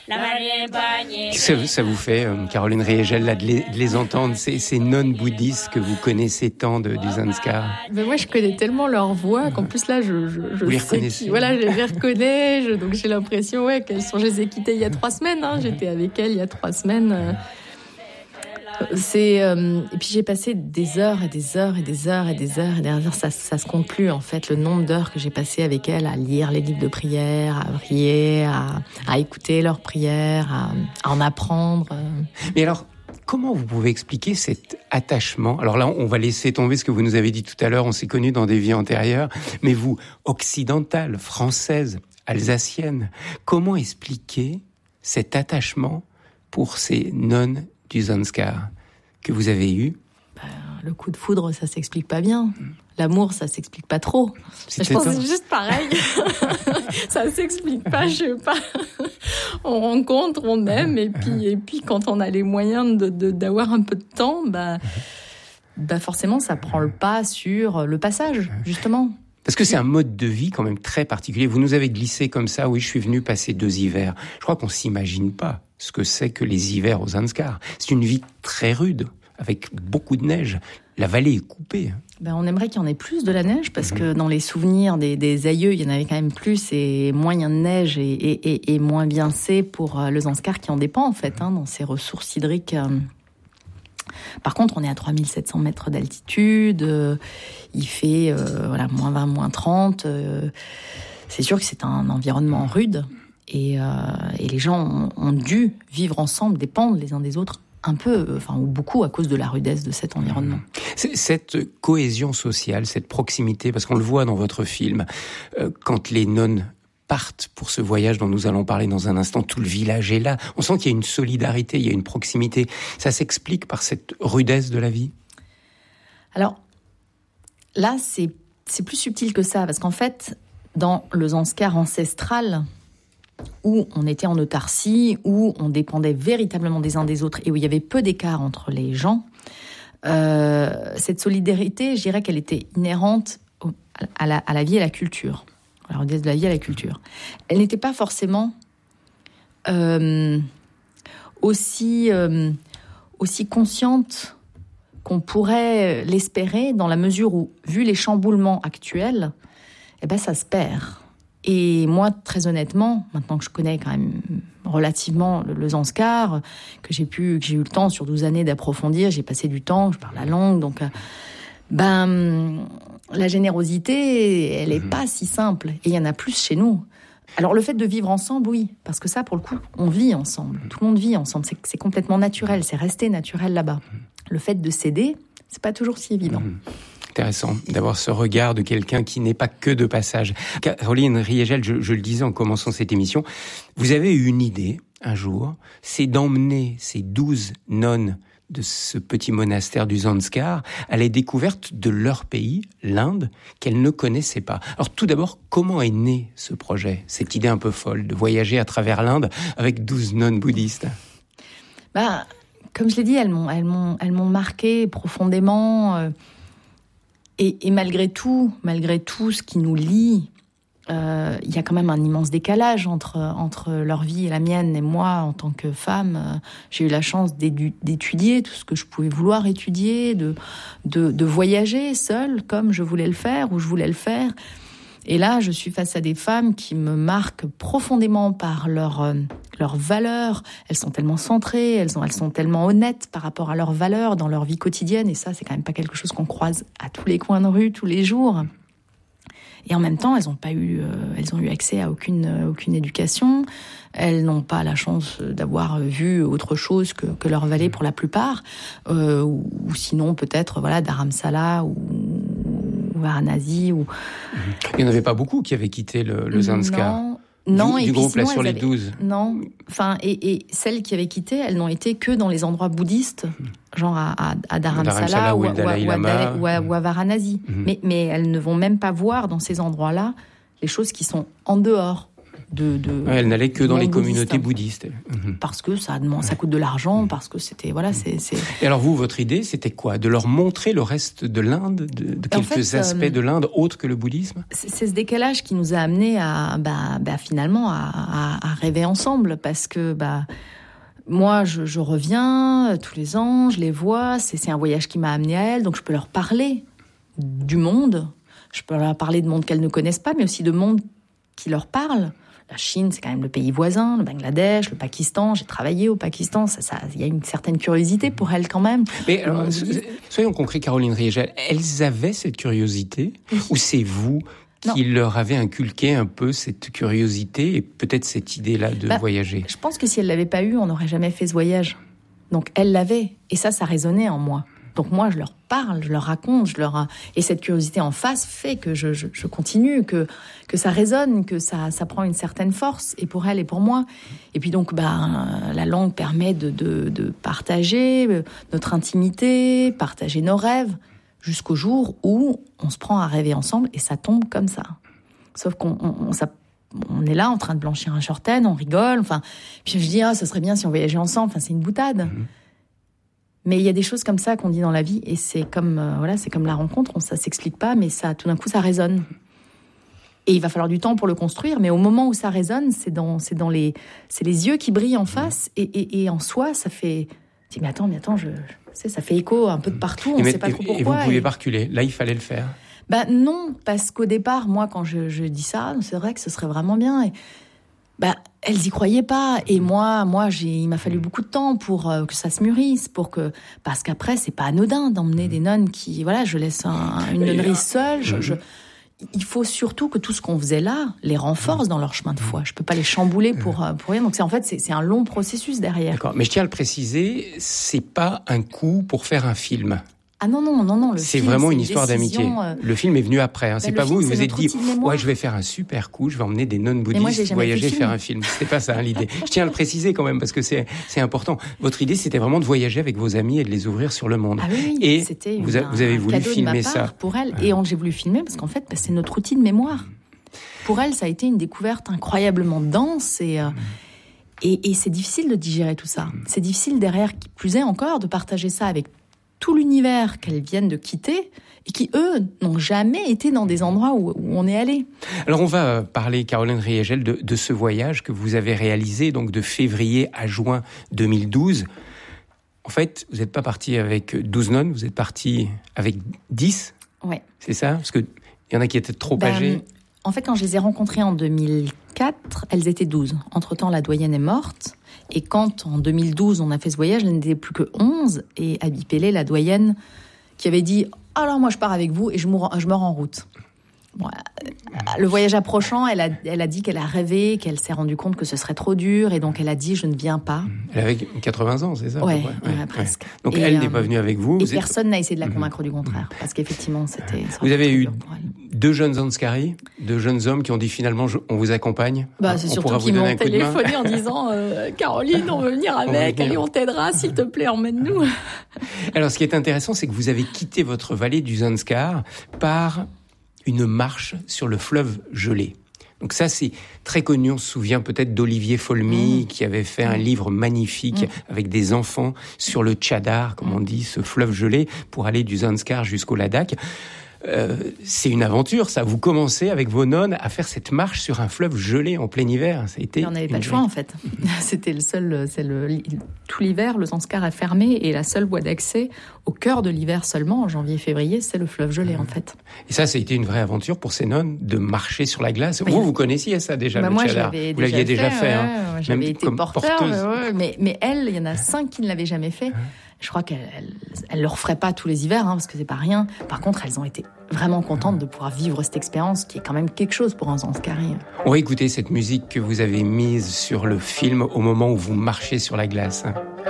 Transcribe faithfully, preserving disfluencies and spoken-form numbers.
Ça, ça vous fait, euh, Caroline Riegel, là, de, les, de les entendre, ces, ces nonnes bouddhistes que vous connaissez tant de, du Zanskar? Mais moi, je connais tellement leur voix qu'en plus, là, je, je, je vous les sais reconnaissez? Qui, voilà, je les reconnais. Je, donc, j'ai l'impression ouais, qu'elles sont... Je les ai quittées il y a trois semaines. Hein, j'étais avec elles il y a trois semaines. Euh, c'est, euh, et puis, j'ai passé des heures et des heures et des heures et des heures et des heures. Ça, ça se compte plus, en fait, le nombre d'heures que j'ai passé avec elles à lire les livres de prière, à prier, à, à écouter leurs prières, à, à en apprendre. Mais alors, comment vous pouvez expliquer cet attachement? Alors là, on va laisser tomber ce que vous nous avez dit tout à l'heure, on s'est connus dans des vies antérieures, mais vous, occidentale, française, alsacienne, comment expliquer cet attachement pour ces nonnes du Zanskar que vous avez eu? Ben, le coup de foudre, ça s'explique pas bien. L'amour, ça s'explique pas trop. C'est je pense que c'est juste pareil. Ça s'explique pas, je sais pas. On rencontre, on aime, et puis, et puis quand on a les moyens de, de, d'avoir un peu de temps, bah, bah forcément, ça prend le pas sur le passage, justement. Parce que c'est un mode de vie quand même très particulier. Vous nous avez glissé comme ça, oui, je suis venu passer deux hivers. Je crois qu'on s'imagine pas ce que c'est que les hivers aux Zanskar. C'est une vie très rude, avec beaucoup de neige. La vallée est coupée. Ben, on aimerait qu'il y en ait plus de la neige, parce mmh. que dans les souvenirs des, des aïeux, il y en avait quand même plus, et moins il y a de neige, et, et, et, et moins bien c'est pour le Zanskar qui en dépend, en fait, hein, dans ses ressources hydriques. Par contre, on est à trois mille sept cents mètres d'altitude, euh, il fait euh, voilà, moins vingt, moins trente. Euh, c'est sûr que c'est un environnement rude, et, euh, et les gens ont, ont dû vivre ensemble, dépendre les uns des autres, un peu, enfin, ou beaucoup à cause de la rudesse de cet environnement. C'est cette cohésion sociale, cette proximité, parce qu'on le voit dans votre film, euh, quand les nonnes partent pour ce voyage dont nous allons parler dans un instant, tout le village est là. On sent qu'il y a une solidarité, il y a une proximité. Ça s'explique par cette rudesse de la vie? Alors, là, c'est, c'est plus subtil que ça, parce qu'en fait, dans le Zanskar ancestral, où on était en autarcie, où on dépendait véritablement des uns des autres, et où il y avait peu d'écart entre les gens, euh, cette solidarité, je dirais qu'elle était inhérente au, à, la, à la vie et à la culture. Alors, on dit de la vie à la culture. Elle n'était pas forcément euh, aussi, euh, aussi consciente qu'on pourrait l'espérer, dans la mesure où, vu les chamboulements actuels, eh ben, ça se perd. Et moi, très honnêtement, maintenant que je connais quand même relativement le, le Zanskar, que j'ai pu, que j'ai eu le temps sur douze années d'approfondir, j'ai passé du temps, je parle la langue, donc... Euh, ben, la générosité, elle est pas si simple. Et il y en a plus chez nous. Alors, le fait de vivre ensemble, oui. Parce que ça, pour le coup, on vit ensemble. Tout le monde vit ensemble. C'est, c'est complètement naturel. C'est resté naturel là-bas. Le fait de s'aider, c'est pas toujours si évident. Mmh. Intéressant d'avoir ce regard de quelqu'un qui n'est pas que de passage. Caroline Riegel, je, je le disais en commençant cette émission, vous avez eu une idée, un jour, c'est d'emmener ces douze nonnes de ce petit monastère du Zanskar à la découverte de leur pays, l'Inde, qu'elles ne connaissaient pas. Alors tout d'abord, comment est né ce projet, cette idée un peu folle de voyager à travers l'Inde avec douze nonnes bouddhistes? Bah, comme je l'ai dit, elles m'ont, elles m'ont, elles m'ont marqué profondément. Euh, et, et malgré tout, malgré tout ce qui nous lie, il euh, y a quand même un immense décalage entre, entre leur vie et la mienne. Et moi, en tant que femme, euh, j'ai eu la chance d'édu- d'étudier tout ce que je pouvais vouloir étudier, de, de, de voyager seule comme je voulais le faire, ou je voulais le faire. Et là, je suis face à des femmes qui me marquent profondément par leur, euh, leurs valeurs. Elles sont tellement centrées, elles sont, elles sont tellement honnêtes par rapport à leurs valeurs dans leur vie quotidienne. Et ça, c'est quand même pas quelque chose qu'on croise à tous les coins de rue, tous les jours. Et en même temps, elles ont pas eu, euh, elles ont eu accès à aucune, euh, aucune éducation. Elles n'ont pas la chance d'avoir vu autre chose que, que leur vallée pour la plupart, euh, ou, ou sinon peut-être voilà Dharamsala ou, ou Varanasi. Ou... Il n'y en avait pas beaucoup qui avaient quitté le, le Zanskar. Non. Non, du, et du puis groupe là sinon, sur les avaient... douze. Non, enfin, et, et celles qui avaient quitté, elles n'ont été que dans les endroits bouddhistes, genre à, à, à Dharamsala ou, ou, ou, à, ou à Varanasi. Mm-hmm. Mais, mais elles ne vont même pas voir dans ces endroits-là les choses qui sont en dehors de, de ouais, elle n'allait que dans les communautés bouddhistes. bouddhistes. Parce que ça, demande, ça coûte de l'argent, parce que c'était... Voilà, c'est, c'est... Et alors vous, votre idée, c'était quoi ? De leur montrer le reste de l'Inde, de, de quelques en fait, aspects euh, de l'Inde autres que le bouddhisme ? c'est, c'est ce décalage qui nous a amenés à, bah, bah, finalement, à, à, à rêver ensemble, parce que... Bah, moi, je, je reviens tous les ans, je les vois, c'est, c'est un voyage qui m'a amenée à elles, donc je peux leur parler du monde, je peux leur parler de monde qu'elles ne connaissent pas, mais aussi de monde qui leur parle. La Chine, c'est quand même le pays voisin, le Bangladesh, le Pakistan, j'ai travaillé au Pakistan, ça, ça, il y a une certaine curiosité pour elles quand même. Mais alors, soyons concrets, Caroline Riegel, elles avaient cette curiosité, oui. Ou c'est vous qui non. leur avez inculqué un peu cette curiosité et peut-être cette idée-là de bah, voyager ? Je pense que si elle l'avait pas eu, on n'aurait jamais fait ce voyage. Donc elle l'avait, et ça, ça résonnait en moi. Donc moi, je leur parle, je leur raconte, je leur et cette curiosité en face fait que je, je, je continue, que que ça résonne, que ça ça prend une certaine force, et pour elle et pour moi. Et puis donc, bah, la langue permet de de, de partager notre intimité, partager nos rêves, jusqu'au jour où on se prend à rêver ensemble et ça tombe comme ça. Sauf qu'on on, on, ça, on est là en train de blanchir un shorten, on rigole, enfin, puis je dis ah, ce serait bien si on voyageait ensemble. Enfin, c'est une boutade. Mmh. Mais il y a des choses comme ça qu'on dit dans la vie, et c'est comme euh, voilà, c'est comme la rencontre, on, ça s'explique pas, mais ça, tout d'un coup, ça résonne. Et il va falloir du temps pour le construire, mais au moment où ça résonne, c'est dans, c'est dans les, c'est les yeux qui brillent en face, et, et, et en soi, ça fait. Je dis mais attends, mais attends, je, je sais, ça fait écho un peu de partout, on ne sait pas trop pourquoi. Et vous ne pouviez et... pas reculer. Là, il fallait le faire. Bah non, parce qu'au départ, moi, quand je, je dis ça, c'est vrai que ce serait vraiment bien. Et... Bah, elles y croyaient pas, et moi, moi, j'ai, il m'a fallu beaucoup de temps pour euh, que ça se mûrisse, pour que, parce qu'après, c'est pas anodin d'emmener des nonnes qui, voilà, je laisse un, une nonnerie seule. Je, je, il faut surtout que tout ce qu'on faisait là les renforce dans leur chemin de foi. Je peux pas les chambouler pour pour rien. Donc c'est en fait c'est, c'est un long processus derrière. D'accord, mais je tiens à le préciser, c'est pas un coup pour faire un film. Ah non, non, non, non. Le c'est film, vraiment c'est une une histoire décision, d'amitié. Euh... Le film est venu après. Hein. Ben, c'est pas film, vous, vous vous êtes dit, ouais, je vais faire un super coup, je vais emmener des nonnes moi, bouddhistes voyager, faire un film. C'était pas ça, hein, l'idée. Je tiens à le préciser quand même, parce que c'est, c'est important. Votre idée, c'était vraiment de voyager avec vos amis et de les ouvrir sur le monde. Ah oui, et c'était vous, a, un, vous avez voulu cadeau filmer de ma part ça. Pour elle. Et on, j'ai voulu filmer parce qu'en fait, bah, c'est notre outil de mémoire. Pour elle, ça a été une découverte incroyablement dense et... Euh, et, et c'est difficile de digérer tout ça. C'est difficile derrière, qui plus est encore, de partager ça avec tout l'univers qu'elles viennent de quitter et qui, eux, n'ont jamais été dans des endroits où, où on est allé. Alors, on va parler, Caroline Riegel, de, de ce voyage que vous avez réalisé, donc de février à juin deux mille douze. En fait, vous n'êtes pas parti avec douze nonnes, vous êtes parti avec dix. Ouais. C'est ça ? Parce qu'il y en a qui étaient trop ben, âgées. En fait, quand je les ai rencontrées en deux mille quatre, elles étaient douze. Entre-temps, la doyenne est morte. Et quand, en deux mille douze, on a fait ce voyage, elles n'étaient plus que onze. Et Abby Pellé, la doyenne, qui avait dit « Alors moi, je pars avec vous et je meurs, je meurs en route ». Bon, le voyage approchant, elle a, elle a dit qu'elle a rêvé, qu'elle s'est rendue compte que ce serait trop dur. Et donc, elle a dit « Je ne viens pas ». Elle avait quatre-vingts ans, c'est ça ? Oui, ouais, ouais, ouais, presque. Donc, et elle euh, n'est pas venue avec vous. Et vous personne êtes... n'a essayé de la convaincre du contraire. Parce qu'effectivement, c'était... Vous avez eu deux jeunes Anscari, deux jeunes hommes qui ont dit finalement « On vous accompagne ». Bah, c'est on surtout qu'ils m'ont téléphoné en disant euh, « Caroline, on veut venir avec, allez, on t'aidera, s'il te plaît, emmène-nous ». Alors, ce qui est intéressant, c'est que vous avez quitté votre vallée du Zanskar par une marche sur le fleuve gelé. Donc ça, c'est très connu. On se souvient peut-être d'Olivier Folmy, mmh. qui avait fait un livre magnifique mmh. avec des enfants sur le Tchadar, comme on dit, ce fleuve gelé, pour aller du Zanskar jusqu'au Ladakh. Euh, c'est une aventure, ça. Vous commencez avec vos nonnes à faire cette marche sur un fleuve gelé en plein hiver. Ça a été. Et on n'avait pas le choix, en fait. C'était le seul, c'est le, tout l'hiver, le Zanskar est fermé et la seule voie d'accès au cœur de l'hiver seulement, en janvier-février, c'est le fleuve gelé, mmh. en fait. Et ça, ça a été une vraie aventure pour ces nonnes de marcher sur la glace. Oui. Vous, vous connaissiez ça déjà, bah le moi, Tchadar. Vous déjà l'aviez déjà fait. fait ouais, hein. ouais, j'avais Même été porteur, mais, ouais, mais, mais elles, il y en a cinq qui ne l'avaient jamais fait. Je crois qu'elles ne le referaient pas tous les hivers, hein, parce que c'est pas rien. Par contre, elles ont été vraiment contentes de pouvoir vivre cette expérience, qui est quand même quelque chose pour un Zanskari. On va écouter cette musique que vous avez mise sur le film au moment où vous marchez sur la glace.